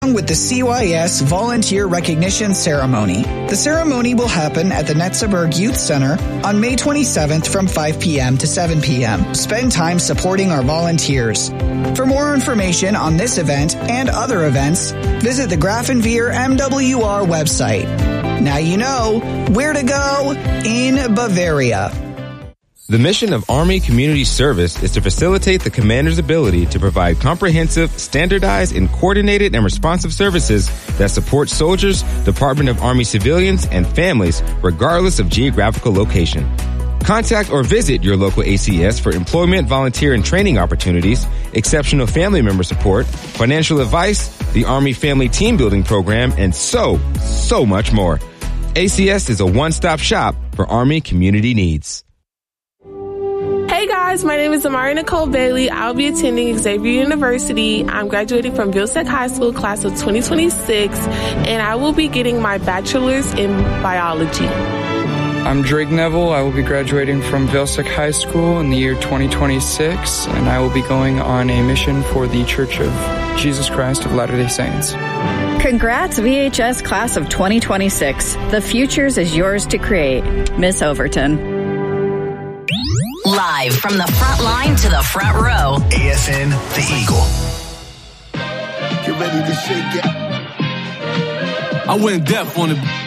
with the CYS Volunteer Recognition Ceremony. The ceremony will happen at the Netzeburg Youth Center on May 27th from 5 p.m. to 7 p.m. Spend time supporting our volunteers. For more information on this event and other events, visit the Grafenwehr MWR website. Now you know where to go in Bavaria. The mission of Army Community Service is to facilitate the commander's ability to provide comprehensive, standardized, and coordinated and responsive services that support soldiers, Department of Army civilians, and families, regardless of geographical location. Contact or visit your local ACS for employment, volunteer, and training opportunities, exceptional family member support, financial advice, the Army Family Team Building Program, and so much more. ACS is a one-stop shop for Army community needs. Hey guys, my name is Amari Nicole Bailey. I'll be attending Xavier University. I'm graduating from Vilsec High School class of 2026, and I will be getting my bachelor's in biology. I'm Drake Neville. I will be graduating from Vilsec High School in the year 2026, and I will be going on a mission for the Church of Jesus Christ of Latter-day Saints. Congrats, VHS class of 2026. The future's is yours to create. Miss Overton. Live from the front line to the front row. AFN, the Eagle. Get ready to shake it. I went deaf on the